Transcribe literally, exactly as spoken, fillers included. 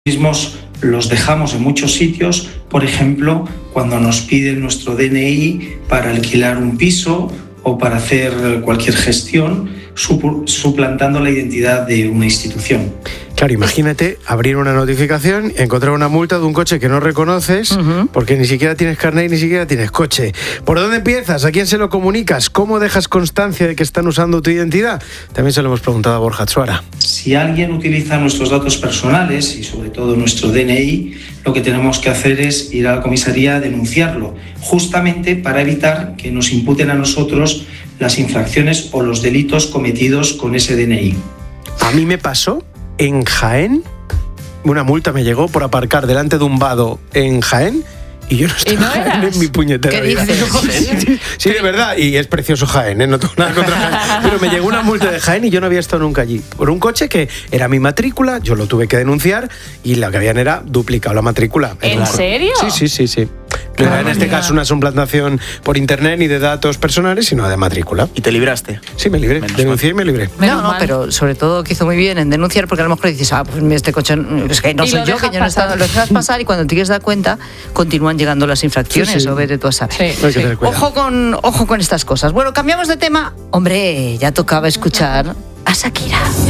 mismos los dejamos en muchos sitios, por ejemplo, cuando nos piden nuestro D N I para alquilar un piso o para hacer cualquier gestión, suplantando la identidad de una institución. Claro, imagínate abrir una notificación y encontrar una multa de un coche que no reconoces, uh-huh. porque ni siquiera tienes carnet y ni siquiera tienes coche. ¿Por dónde empiezas? ¿A quién se lo comunicas? ¿Cómo dejas constancia de que están usando tu identidad? También se lo hemos preguntado a Borja Atsuara. Si alguien utiliza nuestros datos personales y sobre todo nuestro D N I, lo que tenemos que hacer es ir a la comisaría a denunciarlo, justamente para evitar que nos imputen a nosotros las infracciones o los delitos cometidos con ese D N I. A mí me pasó en Jaén, una multa me llegó por aparcar delante de un vado en Jaén y yo no estaba no en Jaén en mi puñetera vida. Sí, sí, de verdad, y es precioso Jaén, ¿eh? No tengo nada contra Jaén, pero me llegó una multa de Jaén y yo no había estado nunca allí. Por un coche que era mi matrícula, yo lo tuve que denunciar y lo que habían era duplicado la matrícula. ¿En serio? Sí, sí, sí, sí. No era en este caso una suplantación por internet ni de datos personales, sino de matrícula. ¿Y te libraste? Sí, me libré. Menos Denuncié y me libré. No, no, pero sobre todo que hizo muy bien en denunciar, porque a lo mejor dices, ah, pues este coche es que no soy yo, que yo no he estado, lo dejas pasar y cuando te quieres dar cuenta continúan llegando las infracciones, sí, sí. o vete tú a saber. Sí, sí. Ojo con, ojo con estas cosas. Bueno, cambiamos de tema. Hombre, ya tocaba escuchar a Shakira.